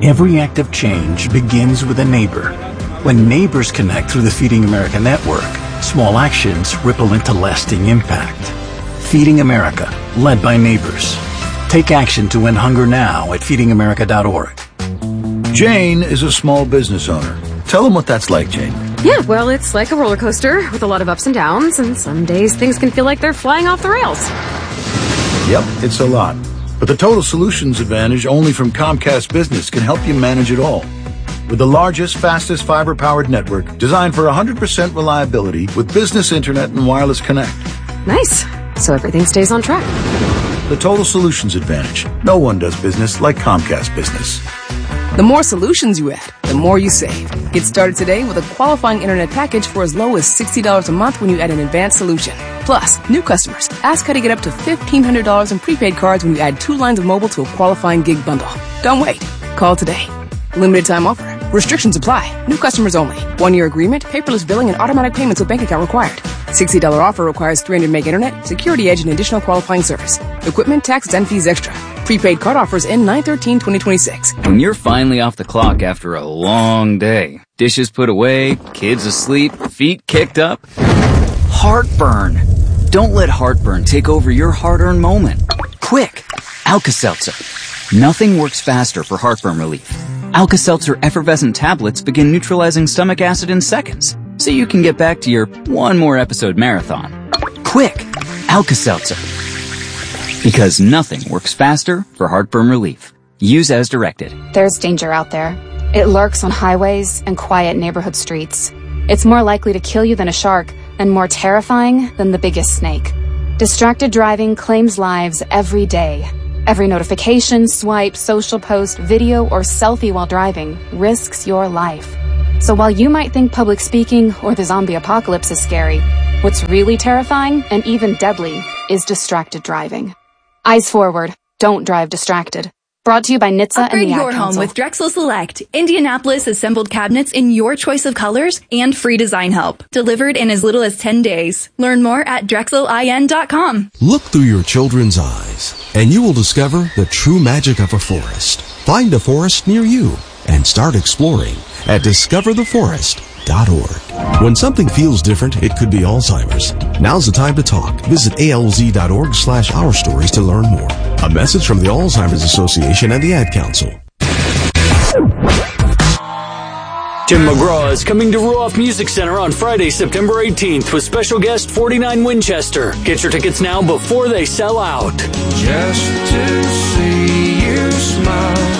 Every act of change begins with a neighbor. When neighbors connect through the Feeding America network, small actions ripple into lasting impact. Feeding America, led by neighbors. Take action to end hunger now at feedingamerica.org. Jane is a small business owner. Tell them what that's like, Jane. Yeah, well, it's like a roller coaster with a lot of ups and downs, and some days things can feel like they're flying off the rails. Yep, it's a lot. But the Total Solutions Advantage only from Comcast Business can help you manage it all. With the largest, fastest fiber-powered network designed for 100% reliability with business internet and wireless connect. Nice. So everything stays on track. The Total Solutions Advantage. No one does business like Comcast Business. The more solutions you add, the more you save. Get started today with a qualifying internet package for as low as $60 a month when you add an advanced solution. Plus, new customers, ask how to get up to $1,500 in prepaid cards when you add 2 lines of mobile to a qualifying gig bundle. Don't wait. Call today. Limited time offer. Restrictions apply. New customers only. 1-year agreement, paperless billing, and automatic payments with bank account required. $60 offer requires 300 meg internet, security edge, and additional qualifying service. Equipment, taxes, and fees extra. Prepaid card offers end 9/13/2026. When you're finally off the clock after a long day, dishes put away, kids asleep, feet kicked up, heartburn. Don't let heartburn take over your hard-earned moment. Quick, Alka-Seltzer. Nothing works faster for heartburn relief. Alka-Seltzer effervescent tablets begin neutralizing stomach acid in seconds, so you can get back to your one more episode marathon. Quick, Alka-Seltzer. Because nothing works faster for heartburn relief. Use as directed. There's danger out there. It lurks on highways and quiet neighborhood streets. It's more likely to kill you than a shark, and more terrifying than the biggest snake. Distracted driving claims lives every day. Every notification, swipe, social post, video, or selfie while driving risks your life. So while you might think public speaking or the zombie apocalypse is scary, what's really terrifying and even deadly is distracted driving. Eyes forward. Don't drive distracted. Brought to you by NHTSA and Upgrade the Ad your home Council. with Drexel Select. Indianapolis assembled cabinets in your choice of colors and free design help. Delivered in as little as 10 days. Learn more at DrexelIN.com. Look through your children's eyes, and you will discover the true magic of a forest. Find a forest near you and start exploring at discovertheforest.org. When something feels different, it could be Alzheimer's. Now's the time to talk. Visit alz.org/ourstories to learn more. A message from the Alzheimer's Association and the Ad Council. Tim McGraw is coming to Ruoff Music Center on Friday, September 18th with special guest 49 Winchester. Get your tickets now before they sell out. Just to see you smile.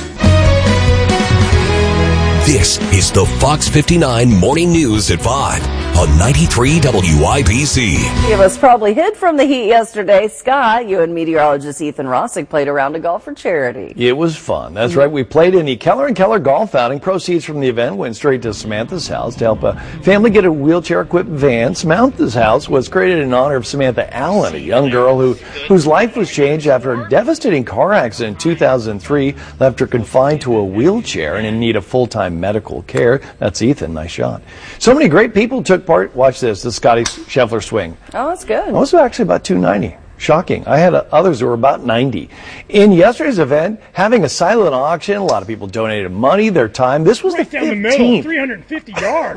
This is the Fox 59 Morning News at 5 on 93 WIBC. Many of us probably hid from the heat yesterday. Scott, you and meteorologist Ethan Rossick played a round of golf for charity. It was fun. That's right. We played in the Keller & Keller golf outing. Proceeds from the event went straight to Samantha's house to help a family get a wheelchair-equipped van. Samantha's house was created in honor of Samantha Allen, a young girl whose life was changed after a devastating car accident in 2003 left her confined to a wheelchair and in need of full-time medical care. That's Ethan. Nice shot. So many great people took part. Watch this. The Scotty Scheffler swing. Oh, that's good. I was actually about 290. Shocking. I had others who were about 90. In yesterday's event, having a silent auction, a lot of people donated money, their time. This was right the 15th. down the middle, 350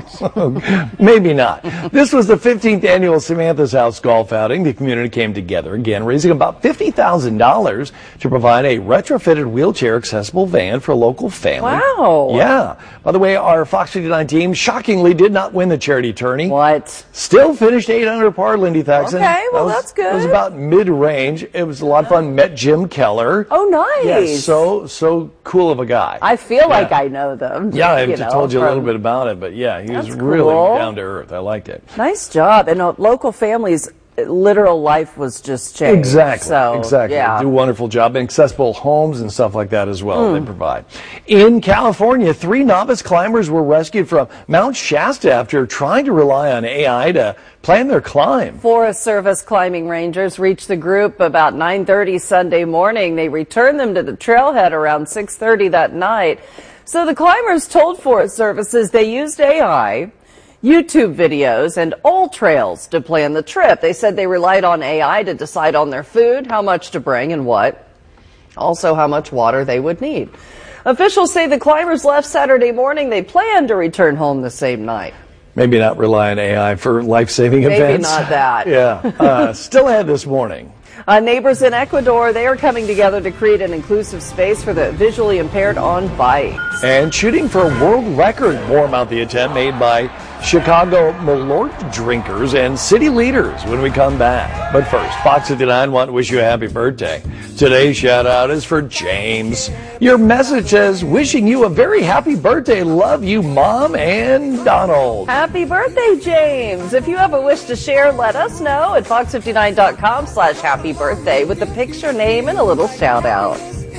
yards. Maybe not. This was the 15th annual Samantha's House golf outing. The community came together again, raising about $50,000 to provide a retrofitted wheelchair-accessible van for a local family. Wow. Yeah. By the way, our Fox 59 team shockingly did not win the charity tourney. What? Still finished 8 under par, Lindy Thaxton. Okay, well, that's good. It was about mid-range. It was a lot of fun. Met Jim Keller. Oh, nice. Yes, so cool of a guy. I feel like I know them. Yeah, I told you a little bit about it, but yeah, he was really down to earth. I liked it. Nice job. And local families, literal life was just changed. Exactly. So, exactly. Yeah. They do a wonderful job. And accessible homes and stuff like that as well. They provide. In California, 3 novice climbers were rescued from Mount Shasta after trying to rely on AI to plan their climb. Forest Service climbing rangers reached the group about 9:30 Sunday morning. They returned them to the trailhead around 6:30 that night. So the climbers told Forest Services they used AI, YouTube videos, and AllTrails to plan the trip. They said they relied on AI to decide on their food, how much to bring and what, also how much water they would need. Officials say the climbers left Saturday morning. They plan to return home the same night. Maybe not rely on AI for life-saving events. Maybe not that. Yeah. Still ahead this morning. Neighbors in Ecuador, they are coming together to create an inclusive space for the visually impaired on bikes. And shooting for a world record. More about the attempt made by Chicago Malort drinkers and city leaders when we come back. But first, Fox 59 want to wish you a happy birthday. Today's shout out is for James. Your message says, wishing you a very happy birthday. Love you, Mom and Donald. Happy birthday, James. If you have a wish to share, let us know at fox59.com/happy birthday with a picture, name, and a little shout out.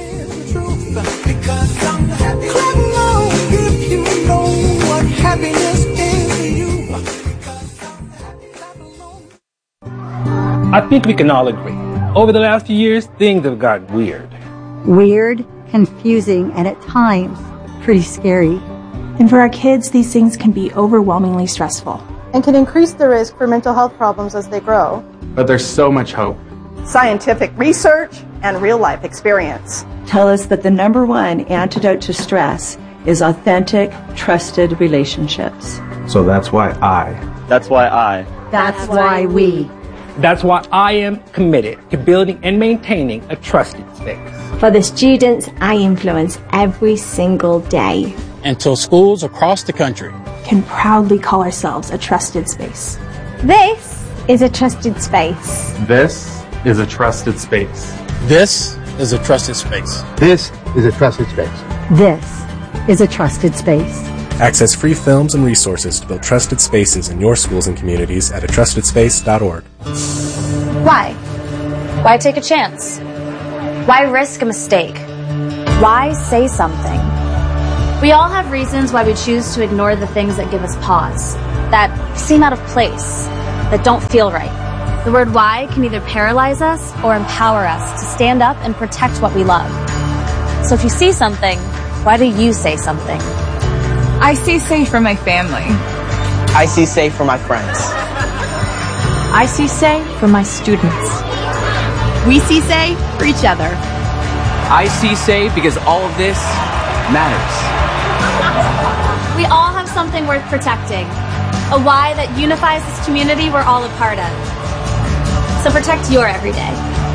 I think we can all agree. Over the last few years, things have gotten weird. Weird, confusing, and at times, pretty scary. And for our kids, these things can be overwhelmingly stressful. And can increase the risk for mental health problems as they grow. But there's so much hope. Scientific research and real-life experience tell us that the number one antidote to stress is authentic, trusted relationships. So that's why I. That's why I. That's why we. That's why I am committed to building and maintaining a trusted space. For the students I influence every single day. Until schools across the country can proudly call ourselves a trusted space. This is a trusted space. This is a trusted space. This is a trusted space. This is a trusted space. This is a trusted space. Access free films and resources to build trusted spaces in your schools and communities at atrustedSpace.org. Why? Why take a chance? Why risk a mistake? Why say something? We all have reasons why we choose to ignore the things that give us pause, that seem out of place, that don't feel right. The word why can either paralyze us or empower us to stand up and protect what we love. So if you see something, why do you say something? I see safe for my family. I see safe for my friends. I see safe for my students. We see safe for each other. I see safe because all of this matters. We all have something worth protecting. A why that unifies this community we're all a part of. So protect your everyday.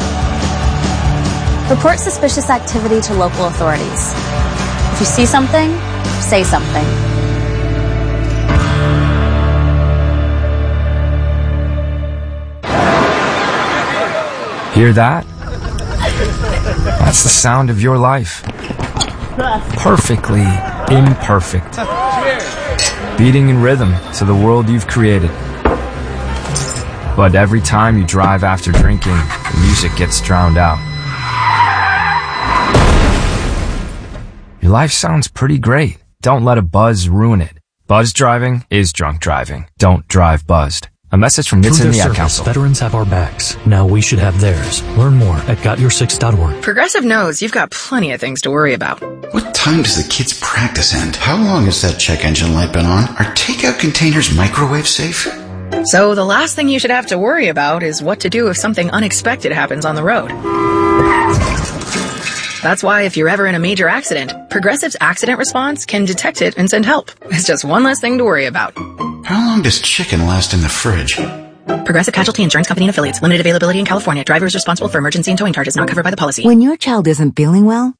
Report suspicious activity to local authorities. If you see something, say something. Hear that? That's the sound of your life. Perfectly imperfect. Beating in rhythm to the world you've created. But every time you drive after drinking, the music gets drowned out. Your life sounds pretty great. Don't let a buzz ruin it. Buzz driving is drunk driving. Don't drive buzzed. A message from NHTSA and the Ad Council. Veterans have our backs. Now we should have theirs. Learn more at GotYour6.org. Progressive knows you've got plenty of things to worry about. What time does the kids' practice end? How long has that check engine light been on? Are takeout containers microwave safe? So the last thing you should have to worry about is what to do if something unexpected happens on the road. That's why if you're ever in a major accident, Progressive's accident response can detect it and send help. It's just one less thing to worry about. How long does chicken last in the fridge? Progressive Casualty Insurance Company and Affiliates. Limited availability in California. Driver is responsible for emergency and towing charges not covered by the policy. When your child isn't feeling well,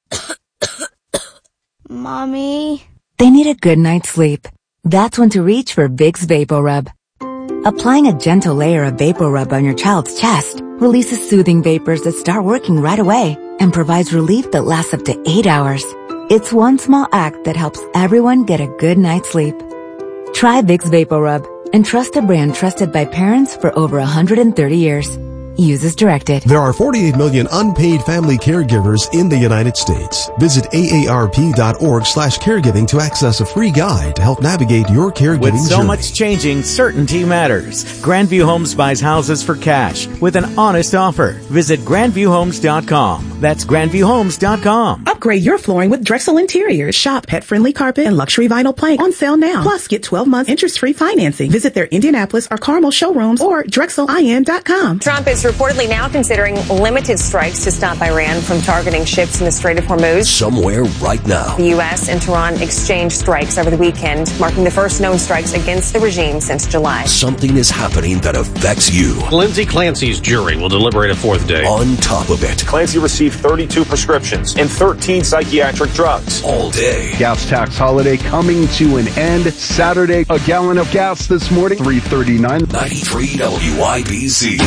Mommy, they need a good night's sleep. That's when to reach for Vicks VapoRub. Applying a gentle layer of VapoRub on your child's chest releases soothing vapors that start working right away and provides relief that lasts up to 8 hours. It's one small act that helps everyone get a good night's sleep. Try Vicks VapoRub and trust a brand trusted by parents for over 130 years. Use as directed. There are 48 million unpaid family caregivers in the United States. Visit aarp.org/caregiving to access a free guide to help navigate your caregiving With so journey. much changing, certainty matters. Grandview Homes buys houses for cash with an honest offer. Visit grandviewhomes.com. That's grandviewhomes.com. Upgrade your flooring with Drexel Interiors. Shop pet-friendly carpet and luxury vinyl plank on sale now. Plus, get 12 months interest-free financing. Visit their Indianapolis or Carmel showrooms or drexelin.com. Trump is reportedly now considering limited strikes to stop Iran from targeting ships in the Strait of Hormuz. Somewhere right now. The U.S. and Tehran exchanged strikes over the weekend, marking the first known strikes against the regime since July. Something is happening that affects you. Lindsay Clancy's jury will deliberate a fourth day. On top of it, Clancy received 32 prescriptions and 13 psychiatric drugs. All day. Gas tax holiday coming to an end. Saturday, a gallon of gas this morning, $3.39. 93 WIBC.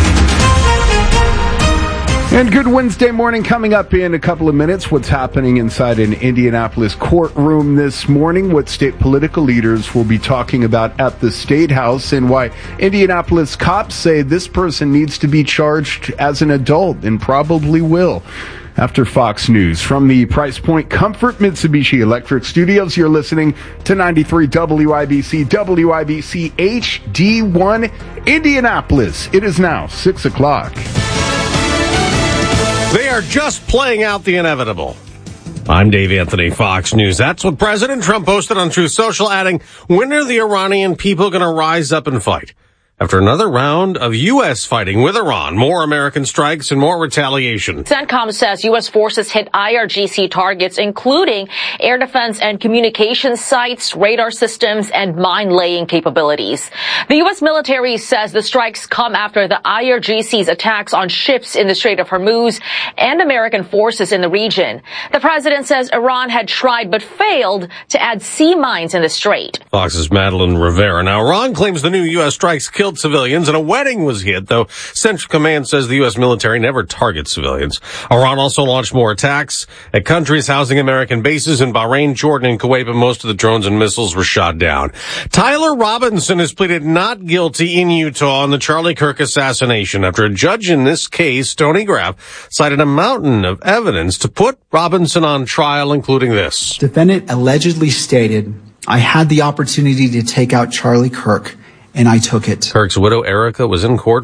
And good Wednesday morning coming up in a couple of minutes. What's happening inside an Indianapolis courtroom this morning, what state political leaders will be talking about at the State House, and why Indianapolis cops say this person needs to be charged as an adult and probably will. After Fox News, from the Price Point Comfort Mitsubishi Electric Studios, you're listening to 93 WIBC, WIBC HD1 Indianapolis. It is now 6 o'clock. They are just playing out the inevitable. I'm Dave Anthony, Fox News. That's what President Trump posted on Truth Social, adding, when are the Iranian people going to rise up and fight? After another round of U.S. fighting with Iran, more American strikes and more retaliation. CENTCOM says U.S. forces hit IRGC targets, including air defense and communications sites, radar systems, and mine-laying capabilities. The U.S. military says the strikes come after the IRGC's attacks on ships in the Strait of Hormuz and American forces in the region. The president says Iran had tried but failed to add sea mines in the strait. Fox's Madeline Rivera. Now, Iran claims the new U.S. strikes killed civilians and a wedding was hit, though Central Command says the U.S. military never targets civilians. Iran also launched more attacks at countries housing American bases in Bahrain, Jordan, and Kuwait, but most of the drones and missiles were shot down. Tyler Robinson has pleaded not guilty in Utah on the Charlie Kirk assassination after a judge in this case, Tony Graff, cited a mountain of evidence to put Robinson on trial, including this. Defendant allegedly stated, "I had the opportunity to take out Charlie Kirk, and I took it." Kirk's widow, Erica, was in court